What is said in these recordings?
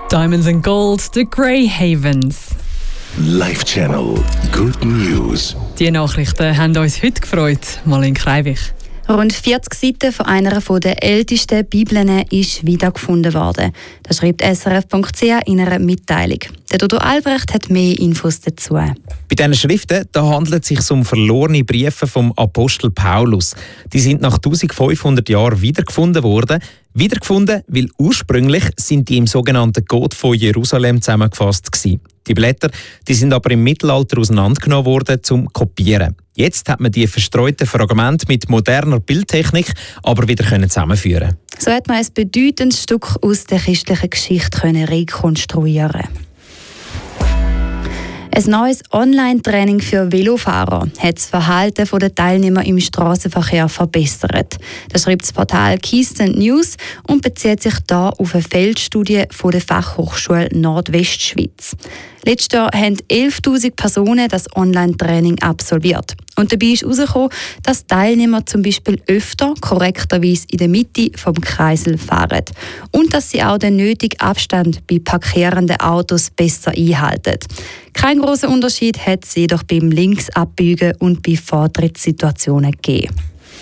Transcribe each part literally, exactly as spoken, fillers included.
Diamonds and Gold, The Grey Havens. Live Channel Good News. Die Nachrichten haben uns heute gefreut. Marlene Kreivich. Rund vierzig Seiten von einer der ältesten Bibeln ist wiedergefunden worden. Das schreibt S R F Punkt C H in einer Mitteilung. Der Dodo Albrecht hat mehr Infos dazu. Bei diesen Schriften da handelt es sich um verlorene Briefe vom Apostel Paulus. Die sind nach eintausendfünfhundert Jahren wiedergefunden worden. Wiedergefunden, weil ursprünglich sind die im sogenannten Code von Jerusalem zusammengefasst gewesen. Die Blätter die sind aber im Mittelalter auseinandergenommen worden zum Kopieren. Jetzt hat man die verstreuten Fragmente mit moderner Bildtechnik aber wieder zusammenführen. So hat man ein bedeutendes Stück aus der christlichen Geschichte rekonstruieren. Ein neues Online-Training für Velofahrer hat das Verhalten der Teilnehmer im Strassenverkehr verbessert. Das schreibt das Portal Keystone News und bezieht sich da auf eine Feldstudie von der Fachhochschule Nordwestschweiz. Letztes Jahr haben elftausend Personen das Online-Training absolviert. Und dabei ist herausgekommen, dass Teilnehmer zum Beispiel öfter korrekterweise in der Mitte vom Kreisel fahren. Und dass sie auch den nötigen Abstand bei parkierenden Autos besser einhalten. Kein grosser Unterschied hat es jedoch beim Linksabbiegen und bei Vortrittssituationen gegeben.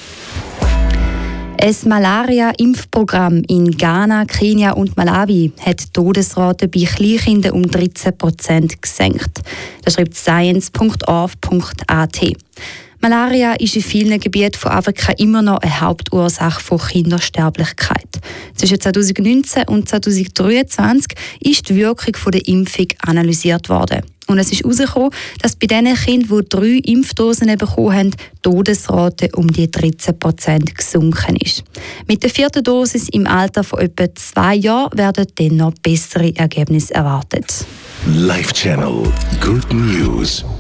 Ein Malaria-Impfprogramm in Ghana, Kenia und Malawi hat die Todesrate bei Kleinkindern um dreizehn Prozent gesenkt. Das schreibt science Punkt org Punkt a t. Malaria ist in vielen Gebieten von Afrika immer noch eine Hauptursache von Kindersterblichkeit. Zwischen zweitausendneunzehn und zweitausenddreiundzwanzig ist die Wirkung der Impfung analysiert worden. Und es ist herausgekommen, dass bei den Kindern, die drei Impfdosen bekommen haben, die Todesrate um die dreizehn Prozent gesunken ist. Mit der vierten Dosis im Alter von etwa zwei Jahren werden dann noch bessere Ergebnisse erwartet. Live Channel Good News.